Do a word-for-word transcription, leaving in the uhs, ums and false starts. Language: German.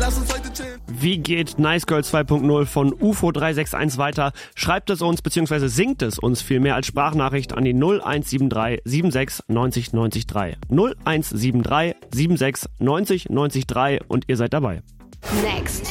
lass uns heute chillen. Wie geht Nice Girl zwei Punkt null von U F O drei sechs eins weiter? Schreibt es uns bzw. singt es uns vielmehr als Sprachnachricht an die null eins sieben drei sieben sechs neun null neun drei. null eins sieben drei sieben sechs neun null neun drei und ihr seid dabei. Next.